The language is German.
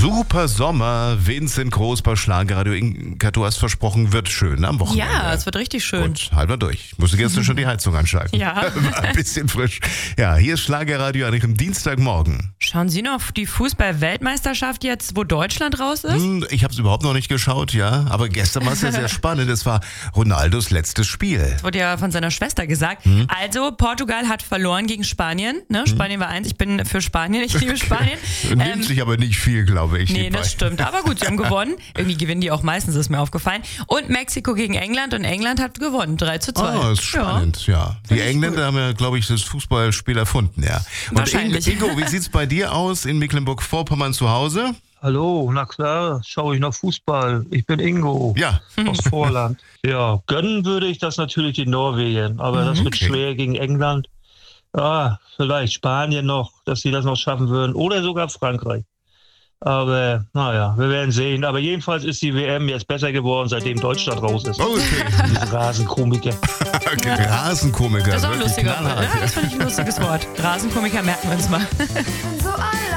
Super Sommer, Vincent Groß bei Schlagerradio. Inka, du hast versprochen, wird schön am Wochenende. Ja, es wird richtig schön. Gut, halten wir durch. Ich musste gestern schon die Heizung anschalten. Ja. War ein bisschen frisch. Ja, hier ist Schlagerradio an einem Dienstagmorgen. Schauen Sie noch die Fußball-Weltmeisterschaft jetzt, wo Deutschland raus ist? Ich habe es überhaupt noch nicht geschaut, ja. Aber gestern war es ja sehr spannend. Es war Ronaldos letztes Spiel. Das wurde ja von seiner Schwester gesagt. Also, Portugal hat verloren gegen Spanien. Ne? Spanien war 1. Ich bin für Spanien. Ich liebe Spanien. Nimmt sich aber nicht viel, glaube ich. Nee, das stimmt. Aber gut, sie haben gewonnen. Irgendwie gewinnen die auch meistens, ist mir aufgefallen. Und Mexiko gegen England. Und England hat gewonnen. 3-2. Ah, ist spannend, ja. Die Engländer haben ja, glaube ich, das Fußballspiel erfunden, ja. Und Wahrscheinlich. Ingo, wie sieht's bei dir aus in Mecklenburg-Vorpommern zu Hause? Hallo, na klar, schaue ich noch Fußball. Ich bin Ingo Ja. aus Vorland. Ja, gönnen würde ich das natürlich in Norwegen, aber das wird Okay. schwer gegen England. Ja, vielleicht Spanien noch, dass sie das noch schaffen würden oder sogar Frankreich. Aber naja, wir werden sehen. Aber jedenfalls ist die WM jetzt besser geworden, seitdem Deutschland raus ist. Oh, okay. Diese Rasenkomiker. Rasenkomiker. Das ist auch ein wirklich lustiger knallhart, Wort. Ja, das finde ich ein lustiges Wort. Rasenkomiker merken wir uns mal.